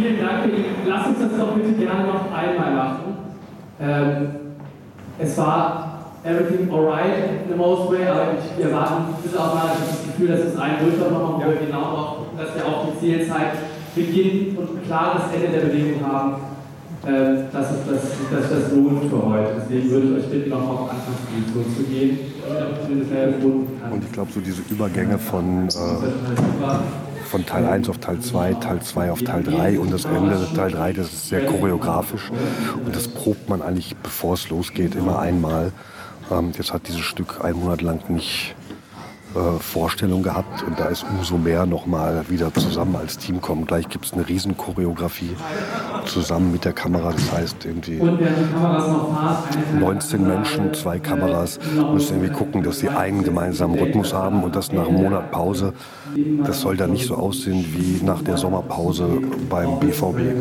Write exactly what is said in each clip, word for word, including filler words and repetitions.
vielen Dank. Lass uns das doch bitte gerne noch einmal machen. Ähm, es war everything alright in the most way, aber ich, wir warten bis auch mal das Gefühl, dass es einen Durchlauf machen, wo wir genau auch gucken, dass wir auch die Zielzeit beginnen und ein klares Ende der Bewegung haben. Ähm, dass es das, dass das lohnt für heute. Deswegen würde ich euch bitten, noch auf Anfangsposition zu gehen, damit ich das erfunden kann. Und ich glaube, so diese Übergänge von, äh, von Teil eins auf Teil zwei, Teil zwei auf Teil drei und das Ende Teil drei, das ist sehr choreografisch. Und das probt man eigentlich, bevor es losgeht, immer einmal. Ähm, jetzt hat dieses Stück einen Monat lang nicht äh, Vorstellung gehabt und da ist umso mehr nochmal wieder zusammen als Team kommen. Gleich gibt es eine riesen Choreografie zusammen mit der Kamera, das heißt irgendwie neunzehn Menschen, zwei Kameras, müssen irgendwie gucken, dass sie einen gemeinsamen Rhythmus haben und das nach einem Monat Pause. Das soll dann nicht so aussehen wie nach der Sommerpause beim B V B.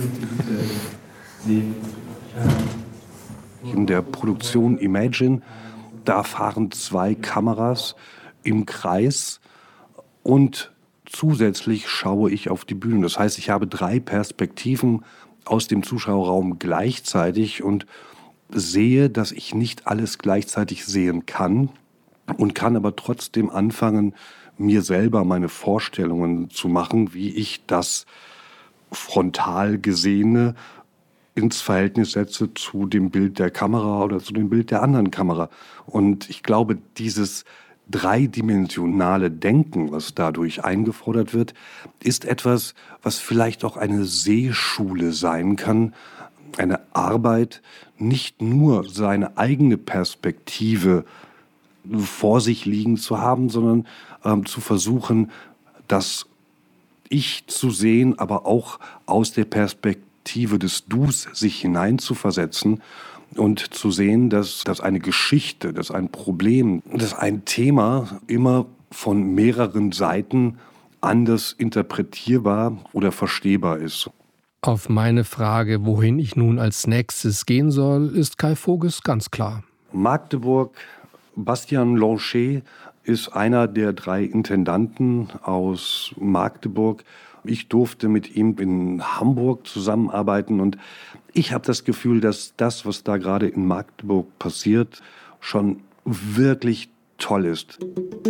In der Produktion Imagine, da fahren zwei Kameras im Kreis und zusätzlich schaue ich auf die Bühne. Das heißt, ich habe drei Perspektiven aus dem Zuschauerraum gleichzeitig und sehe, dass ich nicht alles gleichzeitig sehen kann und kann aber trotzdem anfangen, mir selber meine Vorstellungen zu machen, wie ich das frontal Gesehene ins Verhältnis setze zu dem Bild der Kamera oder zu dem Bild der anderen Kamera. Und ich glaube, dieses dreidimensionale Denken, was dadurch eingefordert wird, ist etwas, was vielleicht auch eine Sehschule sein kann. Eine Arbeit, nicht nur seine eigene Perspektive vor sich liegen zu haben, sondern ähm, zu versuchen, das Ich zu sehen, aber auch aus der Perspektive des Dus sich hineinzuversetzen und zu sehen, dass, dass eine Geschichte, dass ein Problem, dass ein Thema immer von mehreren Seiten anders interpretierbar oder verstehbar ist. Auf meine Frage, wohin ich nun als nächstes gehen soll, ist Kai Voges ganz klar. Magdeburg, Bastien Lanchet ist einer der drei Intendanten aus Magdeburg. Ich durfte mit ihm in Hamburg zusammenarbeiten und ich habe das Gefühl, dass das, was da gerade in Magdeburg passiert, schon wirklich toll ist.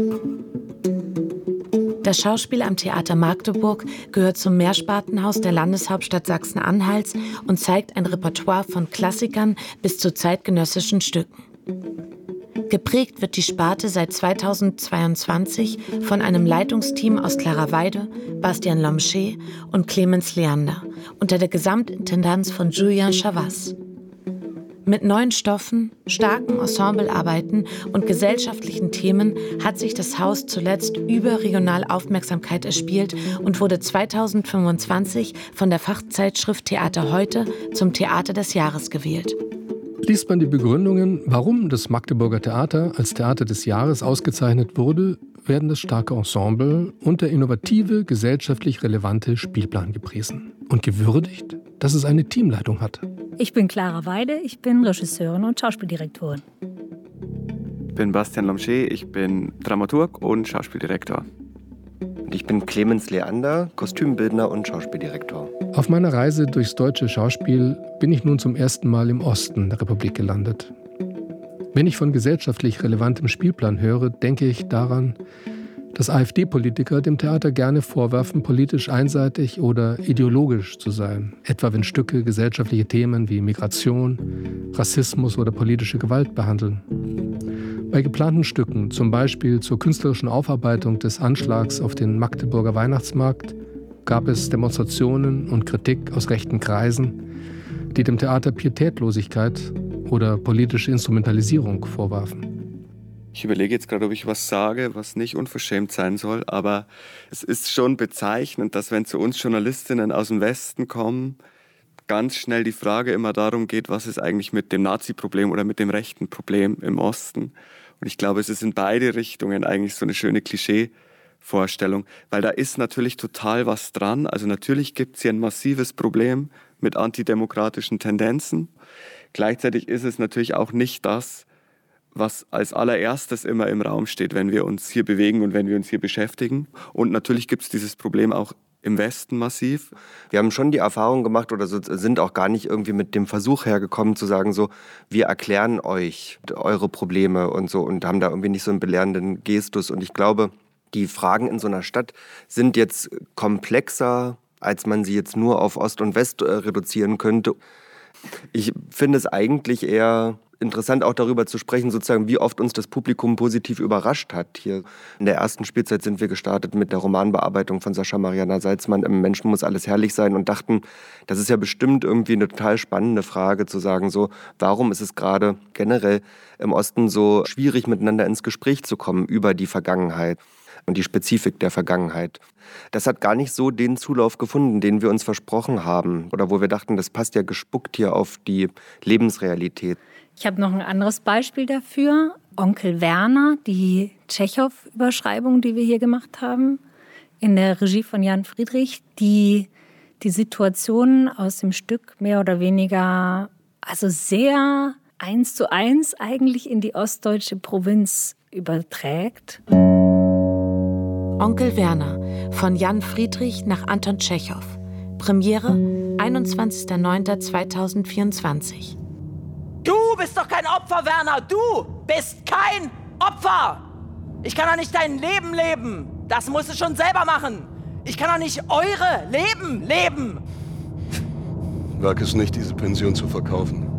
Das Schauspiel am Theater Magdeburg gehört zum Mehrspartenhaus der Landeshauptstadt Sachsen-Anhalts und zeigt ein Repertoire von Klassikern bis zu zeitgenössischen Stücken. Geprägt wird die Sparte seit zweitausendzweiundzwanzig von einem Leitungsteam aus Clara Weide, Bastien Lanchet und Clemens Leander unter der Gesamtintendanz von Julien Chavas. Mit neuen Stoffen, starken Ensemblearbeiten und gesellschaftlichen Themen hat sich das Haus zuletzt überregional Aufmerksamkeit erspielt und wurde zweitausendfünfundzwanzig von der Fachzeitschrift Theater Heute zum Theater des Jahres gewählt. Liest man die Begründungen, warum das Magdeburger Theater als Theater des Jahres ausgezeichnet wurde, werden das starke Ensemble und der innovative, gesellschaftlich relevante Spielplan gepriesen und gewürdigt, dass es eine Teamleitung hat. Ich bin Clara Weide, ich bin Regisseurin und Schauspieldirektorin. Ich bin Bastien Lanchet, ich bin Dramaturg und Schauspieldirektor. Und ich bin Clemens Leander, Kostümbildner und Schauspieldirektor. Auf meiner Reise durchs deutsche Schauspiel bin ich nun zum ersten Mal im Osten der Republik gelandet. Wenn ich von gesellschaftlich relevantem Spielplan höre, denke ich daran, dass AfD-Politiker dem Theater gerne vorwerfen, politisch einseitig oder ideologisch zu sein. Etwa wenn Stücke gesellschaftliche Themen wie Migration, Rassismus oder politische Gewalt behandeln. Bei geplanten Stücken, zum Beispiel zur künstlerischen Aufarbeitung des Anschlags auf den Magdeburger Weihnachtsmarkt, gab es Demonstrationen und Kritik aus rechten Kreisen, die dem Theater Pietätlosigkeit oder politische Instrumentalisierung vorwarfen. Ich überlege jetzt gerade, ob ich was sage, was nicht unverschämt sein soll, aber es ist schon bezeichnend, dass wenn zu uns Journalistinnen aus dem Westen kommen, ganz schnell die Frage immer darum geht, was ist eigentlich mit dem Nazi-Problem oder mit dem rechten Problem im Osten. Und ich glaube, es ist in beide Richtungen eigentlich so eine schöne Klischee-Vorstellung, weil da ist natürlich total was dran. Also natürlich gibt es hier ein massives Problem mit antidemokratischen Tendenzen. Gleichzeitig ist es natürlich auch nicht das, was als allererstes immer im Raum steht, wenn wir uns hier bewegen und wenn wir uns hier beschäftigen. Und natürlich gibt es dieses Problem auch im Westen massiv. Wir haben schon die Erfahrung gemacht oder sind auch gar nicht irgendwie mit dem Versuch hergekommen zu sagen so, wir erklären euch eure Probleme und so und haben da irgendwie nicht so einen belehrenden Gestus. Und ich glaube, die Fragen in so einer Stadt sind jetzt komplexer, als man sie jetzt nur auf Ost und West äh, reduzieren könnte. Ich finde es eigentlich eher interessant, auch darüber zu sprechen, sozusagen, wie oft uns das Publikum positiv überrascht hat. Hier in der ersten Spielzeit sind wir gestartet mit der Romanbearbeitung von Sascha Mariana Salzmann, Im Menschen muss alles herrlich sein, und dachten, das ist ja bestimmt irgendwie eine total spannende Frage, zu sagen, so, warum ist es gerade generell im Osten so schwierig, miteinander ins Gespräch zu kommen über die Vergangenheit und die Spezifik der Vergangenheit. Das hat gar nicht so den Zulauf gefunden, den wir uns versprochen haben oder wo wir dachten, das passt ja gespuckt hier auf die Lebensrealität. Ich habe noch ein anderes Beispiel dafür. Onkel Werner, die Tschechow-Überschreibung, die wir hier gemacht haben, in der Regie von Jan Friedrich, die die Situation aus dem Stück mehr oder weniger, also sehr eins zu eins eigentlich in die ostdeutsche Provinz überträgt. Onkel Werner von Jan Friedrich nach Anton Tschechow. Premiere einundzwanzigster neunter zweitausendvierundzwanzig. Du bist doch kein Opfer, Werner! Du bist kein Opfer! Ich kann doch nicht dein Leben leben! Das musst du schon selber machen! Ich kann doch nicht eure Leben leben! Wag es nicht, diese Pension zu verkaufen.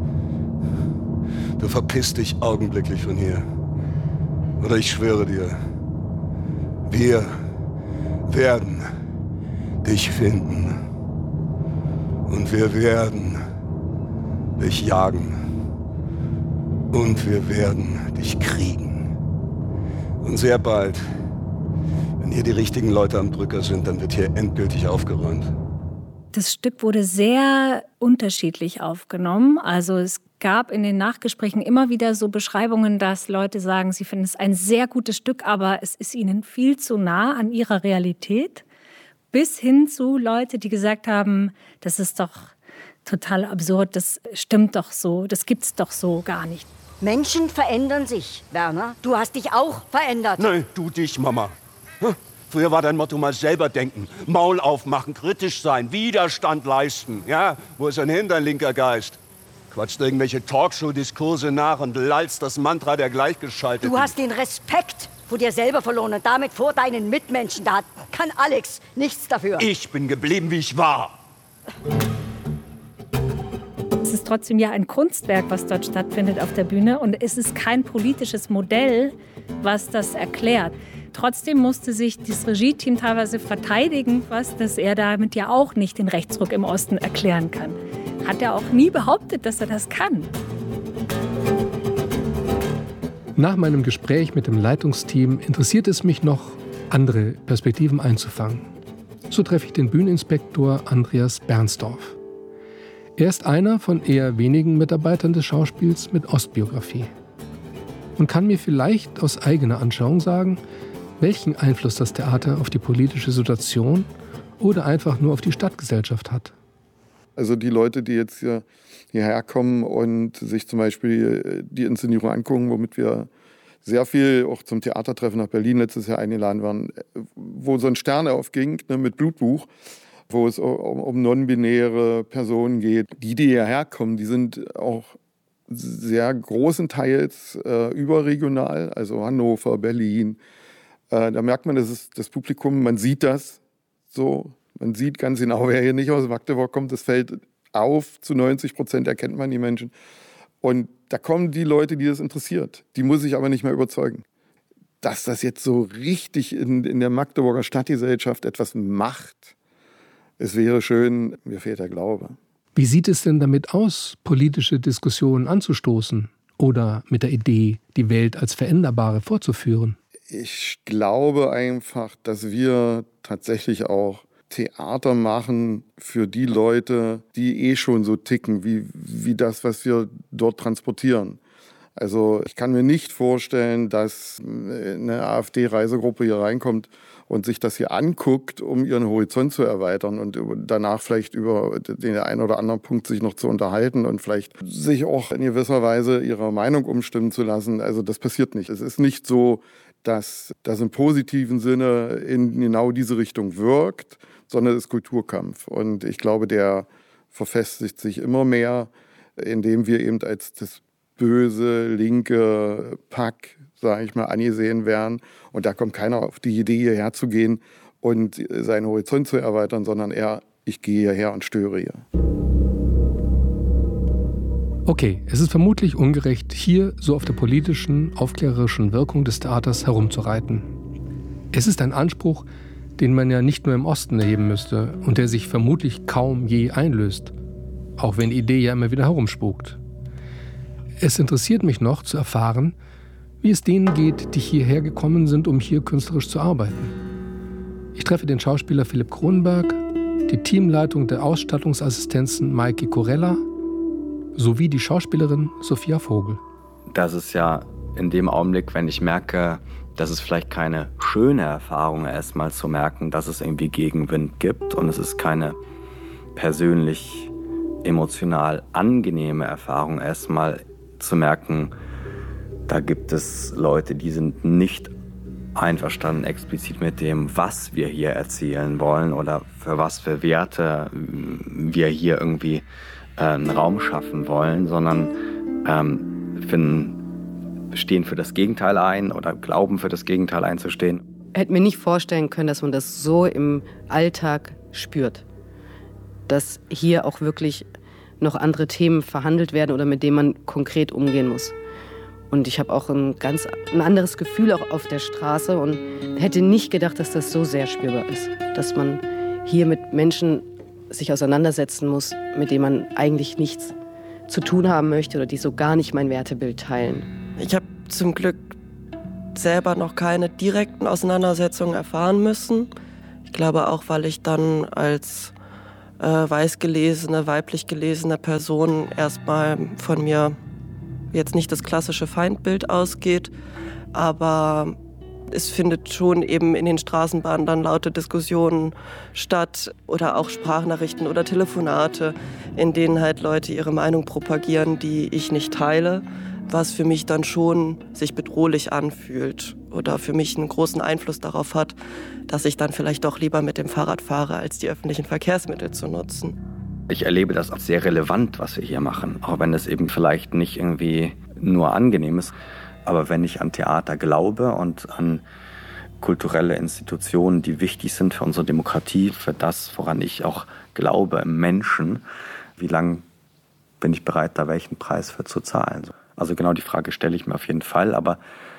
Du verpisst dich augenblicklich von hier. Oder ich schwöre dir, wir werden dich finden. Und wir werden dich jagen. Und wir werden dich kriegen. Und sehr bald, wenn hier die richtigen Leute am Drücker sind, dann wird hier endgültig aufgeräumt. Das Stück wurde sehr unterschiedlich aufgenommen. Also es gab in den Nachgesprächen immer wieder so Beschreibungen, dass Leute sagen, sie finden es ein sehr gutes Stück, aber es ist ihnen viel zu nah an ihrer Realität. Bis hin zu Leute, die gesagt haben, das ist doch total absurd, das stimmt doch so, das gibt's doch so gar nicht. Menschen verändern sich, Werner. Du hast dich auch verändert. Nein, du dich, Mama. Früher war dein Motto mal selber denken, Maul aufmachen, kritisch sein, Widerstand leisten. Ja, wo ist denn hin, dein linker Geist? Quatscht irgendwelche Talkshow-Diskurse nach und lallst das Mantra der Gleichgeschalteten. Du hast den Respekt vor dir selber verloren und damit vor deinen Mitmenschen. Da kann Alex nichts dafür. Ich bin geblieben, wie ich war. Es ist trotzdem ja ein Kunstwerk, was dort stattfindet auf der Bühne. Und es ist kein politisches Modell, was das erklärt. Trotzdem musste sich das Regie-Team teilweise verteidigen, was, dass er damit ja auch nicht den Rechtsruck im Osten erklären kann. Hat er auch nie behauptet, dass er das kann. Nach meinem Gespräch mit dem Leitungsteam interessiert es mich noch, andere Perspektiven einzufangen. So treffe ich den Bühneninspektor Andreas Bernsdorf. Er ist einer von eher wenigen Mitarbeitern des Schauspiels mit Ostbiografie und kann mir vielleicht aus eigener Anschauung sagen, welchen Einfluss das Theater auf die politische Situation oder einfach nur auf die Stadtgesellschaft hat. Also die Leute, die jetzt hier, hierher kommen und sich zum Beispiel die Inszenierung angucken, womit wir sehr viel auch zum Theatertreffen nach Berlin letztes Jahr eingeladen waren, wo so ein Stern aufging, ne, mit Blutbuch, wo es um, um non-binäre Personen geht. Die, die hierher kommen, die sind auch sehr großen Teils äh, überregional, also Hannover, Berlin. Äh, da merkt man, das ist das Publikum, man sieht das so, man sieht ganz genau, wer hier nicht aus Magdeburg kommt, das fällt auf, zu neunzig Prozent erkennt man die Menschen. Und da kommen die Leute, die das interessiert. Die muss ich aber nicht mehr überzeugen. Dass das jetzt so richtig in, in der Magdeburger Stadtgesellschaft etwas macht, es wäre schön, mir fehlt der Glaube. Wie sieht es denn damit aus, politische Diskussionen anzustoßen oder mit der Idee, die Welt als veränderbare vorzuführen? Ich glaube einfach, dass wir tatsächlich auch Theater machen für die Leute, die eh schon so ticken, wie, wie das, was wir dort transportieren. Also ich kann mir nicht vorstellen, dass eine AfD-Reisegruppe hier reinkommt und sich das hier anguckt, um ihren Horizont zu erweitern und danach vielleicht über den einen oder anderen Punkt sich noch zu unterhalten und vielleicht sich auch in gewisser Weise ihrer Meinung umstimmen zu lassen. Also das passiert nicht. Es ist nicht so, dass das im positiven Sinne in genau diese Richtung wirkt. sondern es ist Kulturkampf. Und ich glaube, der verfestigt sich immer mehr, indem wir eben als das böse, linke Pack, sage ich mal, angesehen werden. Und da kommt keiner auf die Idee, hierher zu gehen und seinen Horizont zu erweitern, sondern eher, ich gehe hierher und störe hier. Okay, es ist vermutlich ungerecht, hier so auf der politischen, aufklärerischen Wirkung des Theaters herumzureiten. Es ist ein Anspruch, den man ja nicht nur im Osten erheben müsste und der sich vermutlich kaum je einlöst, auch wenn die Idee ja immer wieder herumspukt. Es interessiert mich noch zu erfahren, wie es denen geht, die hierher gekommen sind, um hier künstlerisch zu arbeiten. Ich treffe den Schauspieler Philipp Kronberg, die Teamleitung der Ausstattungsassistenzen Maike Corella sowie die Schauspielerin Sophia Vogel. Das ist ja in dem Augenblick, wenn ich merke, dass es vielleicht keine schöne Erfahrung erstmal zu merken, dass es irgendwie Gegenwind gibt und es ist keine persönlich emotional angenehme Erfahrung erstmal zu merken, da gibt es Leute, die sind nicht einverstanden explizit mit dem, was wir hier erzählen wollen oder für was für Werte wir hier irgendwie äh, einen Raum schaffen wollen, sondern ähm, finden, stehen für das Gegenteil ein oder glauben für das Gegenteil einzustehen. Ich hätte mir nicht vorstellen können, dass man das so im Alltag spürt. Dass hier auch wirklich noch andere Themen verhandelt werden oder mit denen man konkret umgehen muss. Und ich habe auch ein ganz ein anderes Gefühl auch auf der Straße und hätte nicht gedacht, dass das so sehr spürbar ist. Dass man hier mit Menschen sich auseinandersetzen muss, mit denen man eigentlich nichts zu tun haben möchte oder die so gar nicht mein Wertebild teilen. Ich habe zum Glück selber noch keine direkten Auseinandersetzungen erfahren müssen. Ich glaube auch, weil ich dann als äh, weiß gelesene, weiblich gelesene Person erstmal von mir jetzt nicht das klassische Feindbild ausgeht, aber es findet schon eben in den Straßenbahnen dann laute Diskussionen statt oder auch Sprachnachrichten oder Telefonate, in denen halt Leute ihre Meinung propagieren, die ich nicht teile, was für mich dann schon sich bedrohlich anfühlt oder für mich einen großen Einfluss darauf hat, dass ich dann vielleicht doch lieber mit dem Fahrrad fahre, als die öffentlichen Verkehrsmittel zu nutzen. Ich erlebe das als sehr relevant, was wir hier machen, auch wenn es eben vielleicht nicht irgendwie nur angenehm ist. Aber wenn ich an Theater glaube und an kulturelle Institutionen, die wichtig sind für unsere Demokratie, für das, woran ich auch glaube, im Menschen, wie lange bin ich bereit, da welchen Preis für zu zahlen? Also genau die Frage stelle ich mir auf jeden Fall, aber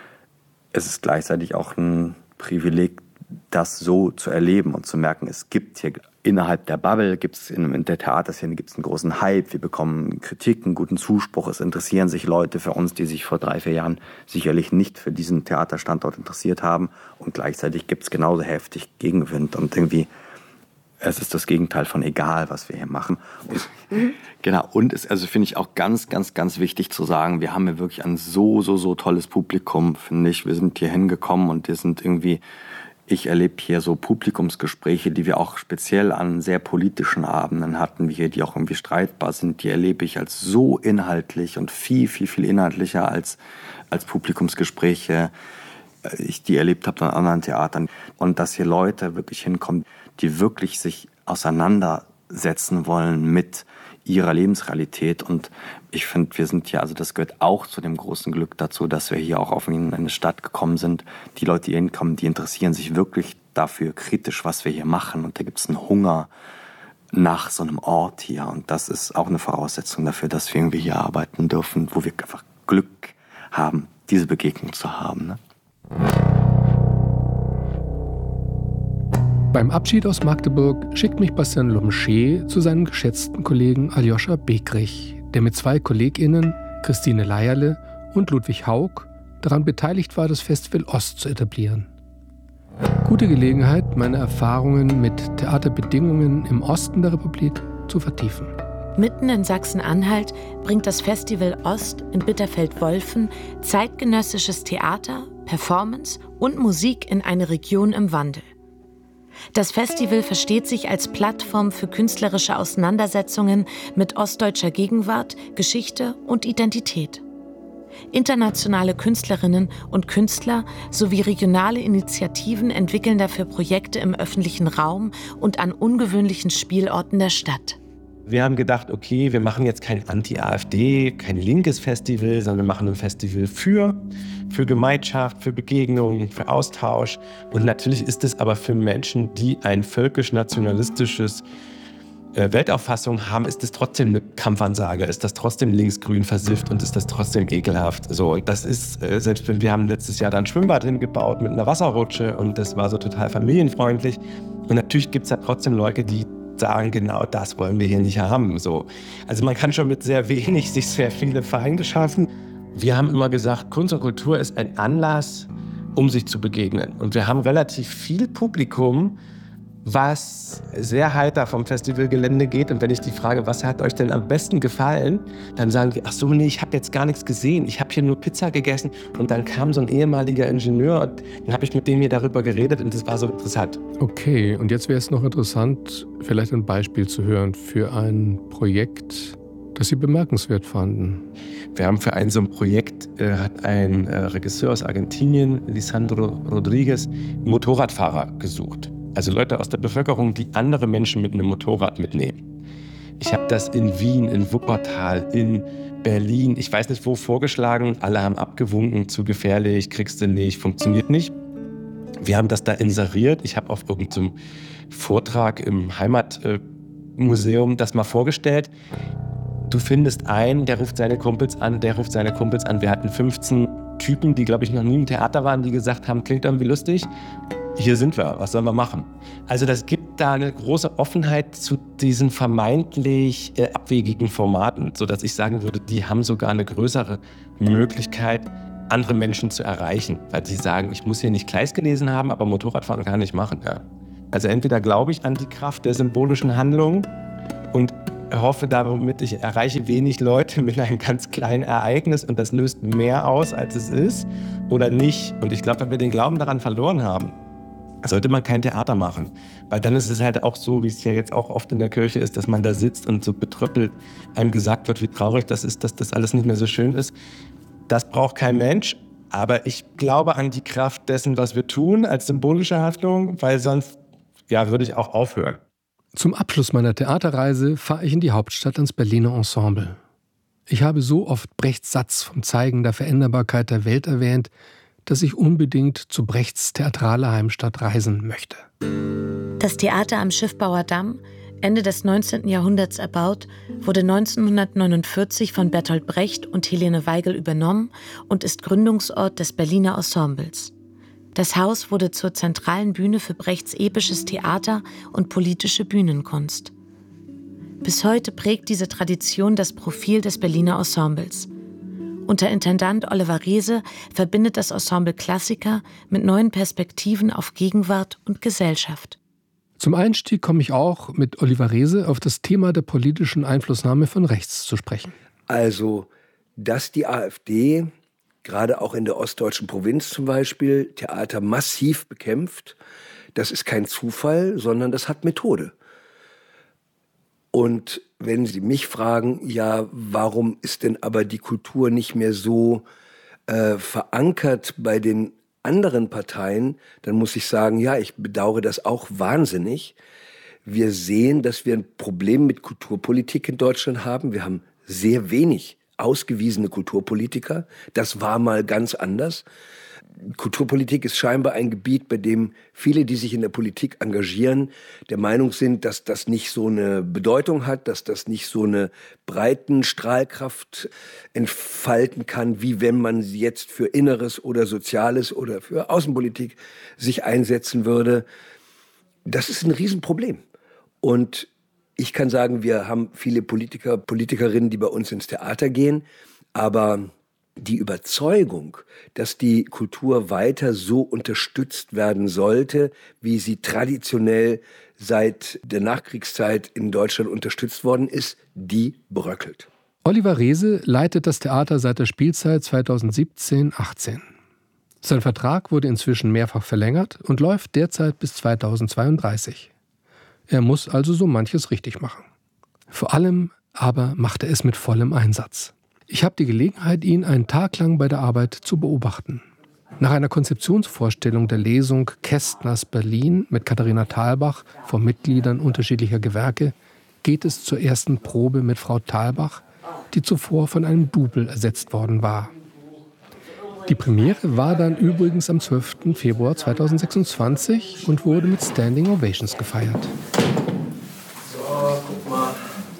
es ist gleichzeitig auch ein Privileg, das so zu erleben und zu merken, es gibt hier innerhalb der Bubble, gibt es in, in der Theaterszene gibt es einen großen Hype, wir bekommen Kritik, einen guten Zuspruch, es interessieren sich Leute für uns, die sich vor drei, vier Jahren sicherlich nicht für diesen Theaterstandort interessiert haben und gleichzeitig gibt es genauso heftig Gegenwind und irgendwie, es ist das Gegenteil von egal, was wir hier machen. Und, genau, und es also finde ich auch ganz, ganz, ganz wichtig zu sagen, wir haben hier wirklich ein so, so, so tolles Publikum, finde ich, wir sind hier hingekommen und wir sind irgendwie Ich erlebe hier so Publikumsgespräche, die wir auch speziell an sehr politischen Abenden hatten, wie hier, die auch irgendwie streitbar sind. Die erlebe ich als so inhaltlich und viel, viel, viel inhaltlicher als, als Publikumsgespräche, ich die erlebt habe an anderen Theatern. Und dass hier Leute wirklich hinkommen, die wirklich sich auseinandersetzen wollen mit ihrer Lebensrealität. Und ich finde, wir sind hier, also das gehört auch zu dem großen Glück dazu, dass wir hier auch auf eine Stadt gekommen sind. Die Leute, die hier hinkommen, die interessieren sich wirklich dafür kritisch, was wir hier machen. Und da gibt es einen Hunger nach so einem Ort hier. Und das ist auch eine Voraussetzung dafür, dass wir irgendwie hier arbeiten dürfen, wo wir einfach Glück haben, diese Begegnung zu haben. Ne? Beim Abschied aus Magdeburg schickt mich Bastian Lomsche zu seinem geschätzten Kollegen Aljoscha Bekrich, der mit zwei KollegInnen, Christine Leierle und Ludwig Haug, daran beteiligt war, das Festival Ost zu etablieren. Gute Gelegenheit, meine Erfahrungen mit Theaterbedingungen im Osten der Republik zu vertiefen. Mitten in Sachsen-Anhalt bringt das Festival Ost in Bitterfeld-Wolfen zeitgenössisches Theater, Performance und Musik in eine Region im Wandel. Das Festival versteht sich als Plattform für künstlerische Auseinandersetzungen mit ostdeutscher Gegenwart, Geschichte und Identität. Internationale Künstlerinnen und Künstler sowie regionale Initiativen entwickeln dafür Projekte im öffentlichen Raum und an ungewöhnlichen Spielorten der Stadt. Wir haben gedacht, okay, wir machen jetzt kein Anti-AfD, kein linkes Festival, sondern wir machen ein Festival für, für Gemeinschaft, für Begegnung, für Austausch. Und natürlich ist es aber für Menschen, die ein völkisch-nationalistisches äh, Weltauffassung haben, ist es trotzdem eine Kampfansage, ist das trotzdem linksgrün versifft und ist das trotzdem ekelhaft. So, und das ist, äh, selbst wenn wir haben letztes Jahr da ein Schwimmbad hingebaut mit einer Wasserrutsche und das war so total familienfreundlich. Und natürlich gibt es da trotzdem Leute, die sagen, genau das wollen wir hier nicht haben. So. Also man kann schon mit sehr wenig sich sehr viele Feinde schaffen. Wir haben immer gesagt, Kunst und Kultur ist ein Anlass, um sich zu begegnen. Und wir haben relativ viel Publikum, was sehr heiter vom Festivalgelände geht. Und wenn ich die frage, was hat euch denn am besten gefallen, dann sagen die, ach so, nee, ich habe jetzt gar nichts gesehen. Ich habe hier nur Pizza gegessen. Und dann kam so ein ehemaliger Ingenieur und dann habe ich mit dem hier darüber geredet und das war so interessant. Okay, und jetzt wäre es noch interessant, vielleicht ein Beispiel zu hören für ein Projekt, das Sie bemerkenswert fanden. Wir haben für ein so ein Projekt, äh, hat ein äh, Regisseur aus Argentinien, Lisandro Rodriguez, Motorradfahrer gesucht. Also Leute aus der Bevölkerung, die andere Menschen mit einem Motorrad mitnehmen. Ich habe das in Wien, in Wuppertal, in Berlin, ich weiß nicht wo, vorgeschlagen. Alle haben abgewunken, zu gefährlich, kriegst du nicht, funktioniert nicht. Wir haben das da inseriert. Ich habe auf irgendeinem Vortrag im Heimatmuseum das mal vorgestellt. Du findest einen, der ruft seine Kumpels an, der ruft seine Kumpels an. Wir hatten fünfzehn Typen, die, glaube ich, noch nie im Theater waren, die gesagt haben, klingt irgendwie lustig. Hier sind wir, was sollen wir machen? Also das gibt da eine große Offenheit zu diesen vermeintlich äh, abwegigen Formaten, sodass ich sagen würde, die haben sogar eine größere Möglichkeit, andere Menschen zu erreichen. Weil sie sagen, ich muss hier nicht Kleist gelesen haben, aber Motorradfahren kann ich machen. Ja. Also entweder glaube ich an die Kraft der symbolischen Handlung und hoffe damit, ich erreiche wenig Leute mit einem ganz kleinen Ereignis und das löst mehr aus, als es ist, oder nicht. Und ich glaube, wenn wir den Glauben daran verloren haben, sollte man kein Theater machen. Weil dann ist es halt auch so, wie es ja jetzt auch oft in der Kirche ist, dass man da sitzt und so betröppelt einem gesagt wird, wie traurig das ist, dass das alles nicht mehr so schön ist. Das braucht kein Mensch. Aber ich glaube an die Kraft dessen, was wir tun, als symbolische Handlung, weil sonst ja, würde ich auch aufhören. Zum Abschluss meiner Theaterreise fahre ich in die Hauptstadt ans Berliner Ensemble. Ich habe so oft Brechts Satz vom Zeigen der Veränderbarkeit der Welt erwähnt, dass ich unbedingt zu Brechts theatraler Heimstatt reisen möchte. Das Theater am Schiffbauer Damm, Ende des neunzehnten Jahrhunderts erbaut, wurde neunzehnhundertneunundvierzig von Bertolt Brecht und Helene Weigel übernommen und ist Gründungsort des Berliner Ensembles. Das Haus wurde zur zentralen Bühne für Brechts episches Theater und politische Bühnenkunst. Bis heute prägt diese Tradition das Profil des Berliner Ensembles. Unter Intendant Oliver Reese verbindet das Ensemble Klassiker mit neuen Perspektiven auf Gegenwart und Gesellschaft. Zum Einstieg komme ich auch mit Oliver Reese auf das Thema der politischen Einflussnahme von rechts zu sprechen. Also, dass die AfD, gerade auch in der ostdeutschen Provinz zum Beispiel, Theater massiv bekämpft, das ist kein Zufall, sondern das hat Methode. Und wenn Sie mich fragen, ja, warum ist denn aber die Kultur nicht mehr so äh, verankert bei den anderen Parteien, dann muss ich sagen, ja, ich bedauere das auch wahnsinnig. Wir sehen, dass wir ein Problem mit Kulturpolitik in Deutschland haben. Wir haben sehr wenig ausgewiesene Kulturpolitiker. Das war mal ganz anders. Kulturpolitik ist scheinbar ein Gebiet, bei dem viele, die sich in der Politik engagieren, der Meinung sind, dass das nicht so eine Bedeutung hat, dass das nicht so eine breiten Strahlkraft entfalten kann, wie wenn man jetzt für Inneres oder Soziales oder für Außenpolitik sich einsetzen würde. Das ist ein Riesenproblem. Und ich kann sagen, wir haben viele Politiker, Politikerinnen, die bei uns ins Theater gehen, aber die Überzeugung, dass die Kultur weiter so unterstützt werden sollte, wie sie traditionell seit der Nachkriegszeit in Deutschland unterstützt worden ist, die bröckelt. Oliver Reese leitet das Theater seit der Spielzeit zweitausendsiebzehn achtzehn. Sein Vertrag wurde inzwischen mehrfach verlängert und läuft derzeit bis zweitausendzweiunddreißig. Er muss also so manches richtig machen. Vor allem aber macht er es mit vollem Einsatz. Ich habe die Gelegenheit, ihn einen Tag lang bei der Arbeit zu beobachten. Nach einer Konzeptionsvorstellung der Lesung Kästners Berlin mit Katharina Thalbach von Mitgliedern unterschiedlicher Gewerke geht es zur ersten Probe mit Frau Thalbach, die zuvor von einem Double ersetzt worden war. Die Premiere war dann übrigens am zwölften Februar zweitausendsechsundzwanzig und wurde mit Standing Ovations gefeiert. So, guck mal.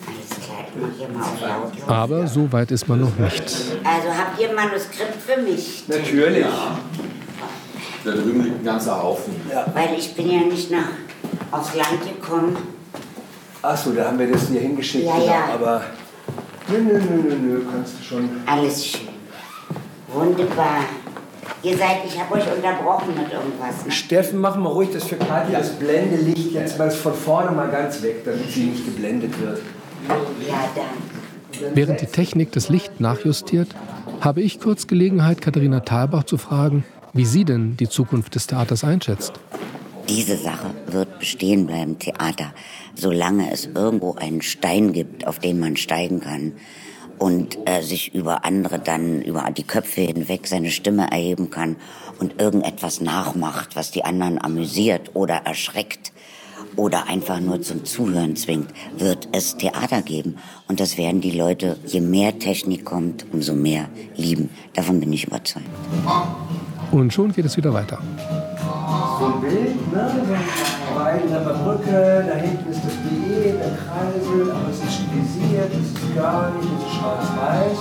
Aber so weit ist man noch nicht. Also habt ihr ein Manuskript für mich? Natürlich. Ja. Da drüben liegt ein ganzer Haufen. Ja. Weil ich bin ja nicht nach aufs Land gekommen. Achso, da haben wir das hier hingeschickt. Ja, ja. Aber nö, nö, nö, nö, nö, kannst du schon. Alles schön. Wunderbar. Ihr seid, ich habe euch unterbrochen mit irgendwas. Ne? Steffen, mach mal ruhig das für Kathi, das Blendelicht jetzt mal von vorne mal ganz weg, damit sie nicht geblendet wird. Ja, dann. Während die Technik das Licht nachjustiert, habe ich kurz Gelegenheit, Katharina Thalbach zu fragen, wie sie denn die Zukunft des Theaters einschätzt. Diese Sache wird bestehen bleiben, Theater, solange es irgendwo einen Stein gibt, auf den man steigen kann und äh, sich über andere dann, über die Köpfe hinweg seine Stimme erheben kann und irgendetwas nachmacht, was die anderen amüsiert oder erschreckt oder einfach nur zum Zuhören zwingt, wird es Theater geben. Und das werden die Leute, je mehr Technik kommt, umso mehr lieben. Davon bin ich überzeugt. Und schon geht es wieder weiter. So ein Bild, ne? So eine Weidenheimer Brücke, da hinten ist das D E, der Kreisel, aber es ist stilisiert, es ist gar nicht, es ist schwarz-weiß.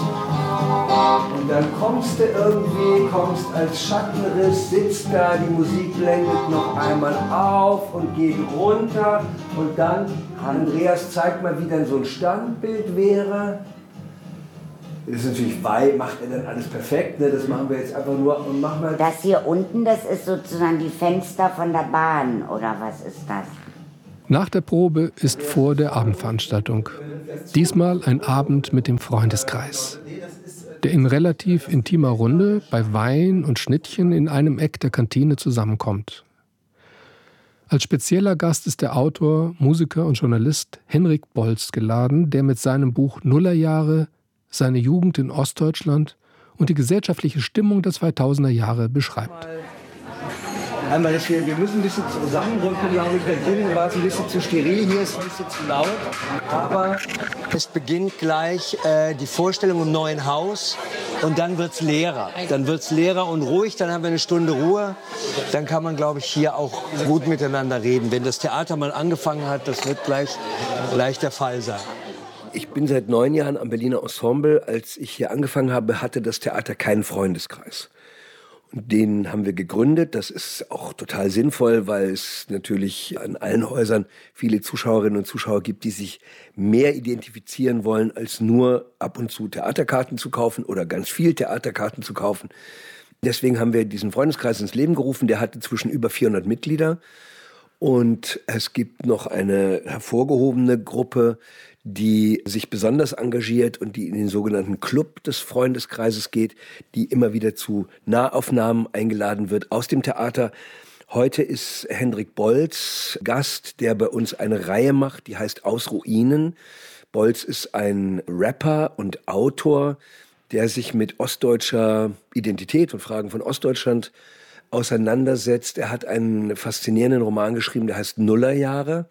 Und dann kommst du irgendwie, kommst als Schattenriss, sitzt da, die Musik blendet noch einmal auf und geht runter. Und dann, Andreas zeigt mal, wie dann so ein Standbild wäre. Das ist natürlich weit, macht er dann alles perfekt, ne? Das machen wir jetzt einfach nur und machen wir. Das hier unten, das ist sozusagen die Fenster von der Bahn, oder was ist das? Nach der Probe ist vor der Abendveranstaltung. Diesmal ein Abend mit dem Freundeskreis, der in relativ intimer Runde bei Wein und Schnittchen in einem Eck der Kantine zusammenkommt. Als spezieller Gast ist der Autor, Musiker und Journalist Henrik Bolz geladen, der mit seinem Buch Nullerjahre seine Jugend in Ostdeutschland und die gesellschaftliche Stimmung der zweitausender Jahre beschreibt. Einmal, dass wir, wir müssen ein bisschen zusammenrücken, glaube ich. Da drinnen war es ein bisschen zu steril, hier ist ein bisschen zu laut. Aber es beginnt gleich äh, die Vorstellung im neuen Haus und dann wird es leerer. Dann wird es leerer und ruhig, dann haben wir eine Stunde Ruhe. Dann kann man, glaube ich, hier auch gut miteinander reden. Wenn das Theater mal angefangen hat, das wird gleich, gleich der Fall sein. Ich bin seit neun Jahren am Berliner Ensemble. Als ich hier angefangen habe, hatte das Theater keinen Freundeskreis. Und den haben wir gegründet. Das ist auch total sinnvoll, weil es natürlich an allen Häusern viele Zuschauerinnen und Zuschauer gibt, die sich mehr identifizieren wollen, als nur ab und zu Theaterkarten zu kaufen oder ganz viel Theaterkarten zu kaufen. Deswegen haben wir diesen Freundeskreis ins Leben gerufen. Der hatte zwischen über vierhundert Mitglieder. Und es gibt noch eine hervorgehobene Gruppe, die sich besonders engagiert und die in den sogenannten Club des Freundeskreises geht, die immer wieder zu Nahaufnahmen eingeladen wird aus dem Theater. Heute ist Henrik Bolz Gast, der bei uns eine Reihe macht, die heißt Aus Ruinen. Bolz ist ein Rapper und Autor, der sich mit ostdeutscher Identität und Fragen von Ostdeutschland auseinandersetzt. Er hat einen faszinierenden Roman geschrieben, der heißt Nullerjahre.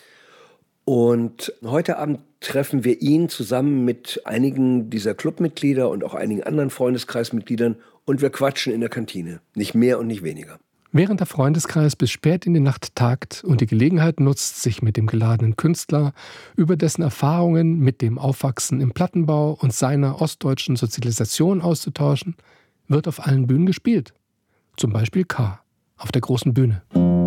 Und heute Abend treffen wir ihn zusammen mit einigen dieser Clubmitglieder und auch einigen anderen Freundeskreismitgliedern und wir quatschen in der Kantine. Nicht mehr und nicht weniger. Während der Freundeskreis bis spät in die Nacht tagt und die Gelegenheit nutzt, sich mit dem geladenen Künstler über dessen Erfahrungen mit dem Aufwachsen im Plattenbau und seiner ostdeutschen Sozialisation auszutauschen, wird auf allen Bühnen gespielt. Zum Beispiel K. auf der großen Bühne.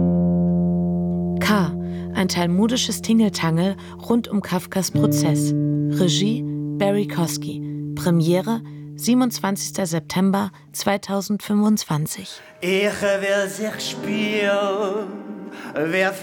K. Ein talmudisches Tingeltangel rund um Kafkas Prozess. Regie Barry Kosky. Premiere siebenundzwanzigster September zweitausendfünfundzwanzig. Ich will sich spielen, wer